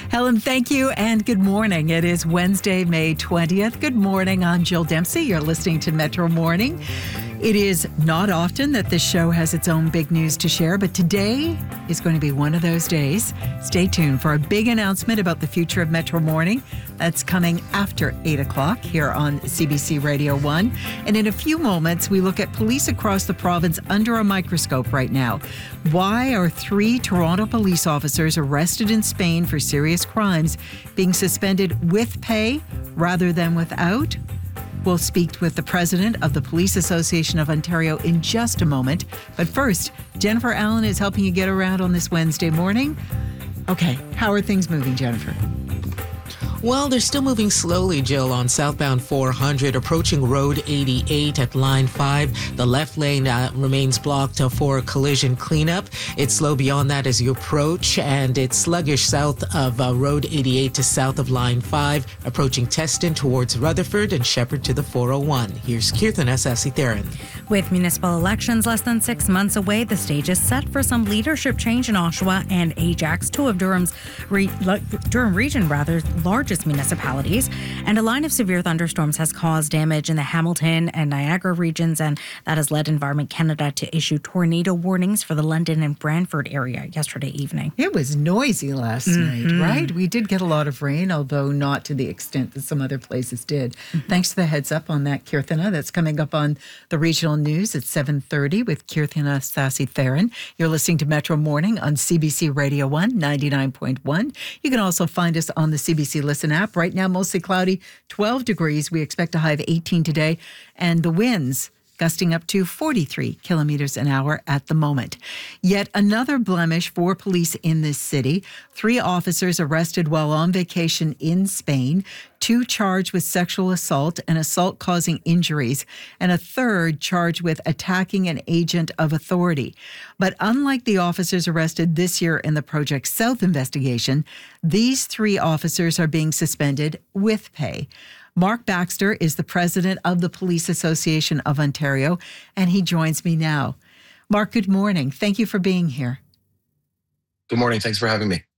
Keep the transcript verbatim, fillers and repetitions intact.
Helen, thank you and good morning. It is Wednesday, May twentieth. Good morning. I'm Jill Dempsey. You're listening to Metro Morning. It is not often that this show has its own big news to share, but today is going to be one of those days. Stay tuned for a big announcement about the future of Metro Morning. That's coming after eight o'clock here on C B C Radio one. And in a few moments, we look at police across the province under a microscope right now. Why are three Toronto police officers arrested in Spain for serious crimes being suspended with pay rather than without? We'll speak with the president of the Police Association of Ontario in just a moment. But first, Jennifer Allen is helping you get around on this Wednesday morning. Okay, how are things moving, Jennifer? Well, they're still moving slowly, Jill, on southbound four hundred, approaching Road eighty-eight at line five. The left lane uh, remains blocked uh, for collision cleanup. It's slow beyond that as you approach, and it's sluggish south of uh, Road eighty-eight to south of line five, approaching Teston towards Rutherford and Shepherd to the four oh one. Here's Kirthana Sasitharan. With municipal elections less than six months away, the stage is set for some leadership change in Oshawa and Ajax, two of Durham's re- Durham region rather largest municipalities. And a line of severe thunderstorms has caused damage in the Hamilton and Niagara regions, and that has led Environment Canada to issue tornado warnings for the London and Brantford area yesterday evening. It was noisy last Mm-hmm. night, right? We did get a lot of rain, although not to the extent that some other places did. Mm-hmm. Thanks for the heads up on that, Kirthana. That's coming up on the regional news at seven thirty with Kirthana Sasitharan. You're listening to Metro Morning on C B C Radio one, ninety-nine point one. You can also find us on the C B C Listen app. Right now, mostly cloudy, twelve degrees. We expect a high of eighteen today. And the winds gusting up to forty-three kilometers an hour at the moment. Yet another blemish for police in this city. Three officers arrested while on vacation in Spain, two charged with sexual assault and assault causing injuries, and a third charged with attacking an agent of authority. But unlike the officers arrested this year in the Project South investigation, these three officers are being suspended with pay. Mark Baxter is the president of the Police Association of Ontario, and he joins me now. Mark, good morning. Thank you for being here. Good morning. Thanks for having me.